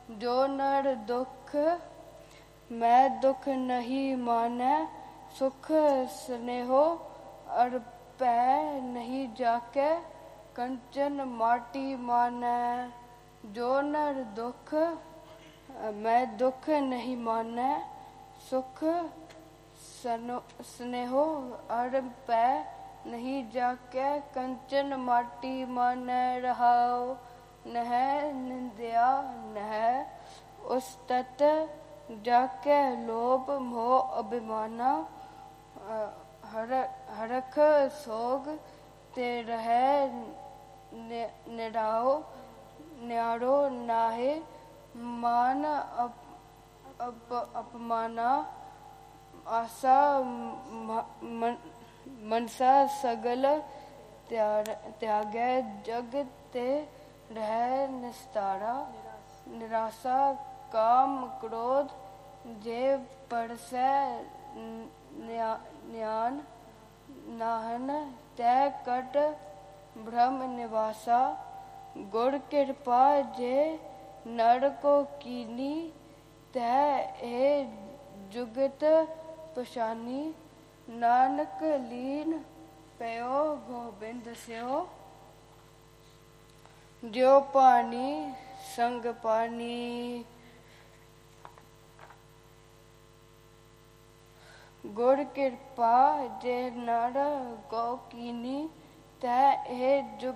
जो नर दुख मैं दुख नहीं मानै, सुख स्नेहो अर पै नहीं जाके, कंचन माटी मानै। जो नर दुख मैं दुख नहीं मानै, सुख स्नेहो अर पै नहीं जाके, कंचन माटी मानै। रहाओ नह निंदिया नह उस तत, जाके लोभ मोह अभिमाना। हरख सोग ते रहे निराओ, न्यारो नाहे मान अपमाना। आशा मनसा सगल त्यागै, जग ते रह निस्तारा। निराशा काम क्रोध जे परसै न्यान, नाहन तै कट ब्रह्म निवासा। गुर कृपा जे नर को कीनी, तै ए जुगत पछानी। नानक लीन पयो गोबिंद स्यो, ज्यो पानी संग पानी। गुर कृपा जे नर को कीनी, तै ए जुग